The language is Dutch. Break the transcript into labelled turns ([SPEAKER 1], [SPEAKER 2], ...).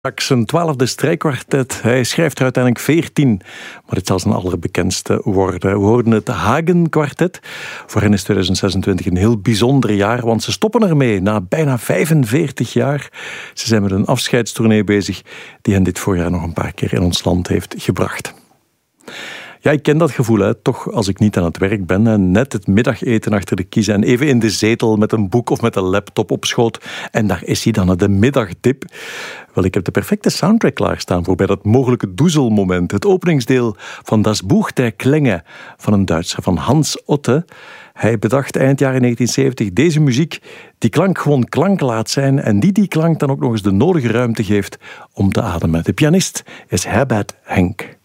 [SPEAKER 1] Zijn 12e strijkkwartet. Hij schrijft er uiteindelijk 14, maar het zal zijn allerbekendste worden. We hoorden het Hagen-kwartet. Voor hen is 2026 een heel bijzonder jaar, want ze stoppen ermee na bijna 45 jaar. Ze zijn met een afscheidstournee bezig die hen dit voorjaar nog een paar keer in ons land heeft gebracht. Ja, ik ken dat gevoel, hè. Toch als ik niet aan het werk ben en net het middageten achter de kiezen en even in de zetel met een boek of met een laptop op schoot en daar is hij dan, de middagdip. Wel, ik heb de perfecte soundtrack klaarstaan voor bij dat mogelijke doezelmoment. Het openingsdeel van Das Buch der Klänge van een Duitser, van Hans Otte. Hij bedacht eind jaren 1970 deze muziek die klank gewoon klank laat zijn en die klank dan ook nog eens de nodige ruimte geeft om te ademen. De pianist is Herbert Henk.